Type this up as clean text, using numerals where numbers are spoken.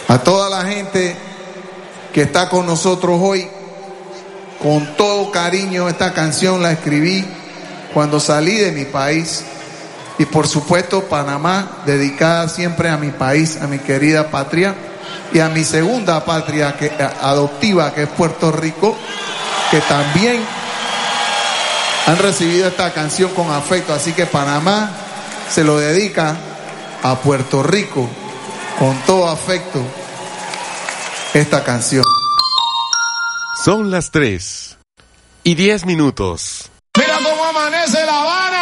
A toda la gente que está con nosotros hoy, con todo cariño, esta canción la escribí cuando salí de mi país. Y por supuesto Panamá, dedicada siempre a mi país, a mi querida patria y a mi segunda patria adoptiva, que es Puerto Rico, que también han recibido esta canción con afecto. Así que Panamá se lo dedica a Puerto Rico con todo afecto esta canción. Son las 3:10. Mira cómo amanece La Habana.